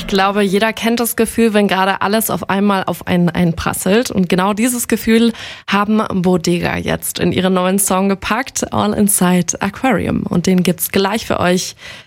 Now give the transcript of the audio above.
Ich glaube, jeder kennt das Gefühl, wenn gerade alles auf einmal auf einen einprasselt. Und genau dieses Gefühl haben Bodega jetzt in ihren neuen Song gepackt, All Inside Aquarium. Und den gibt's gleich für euch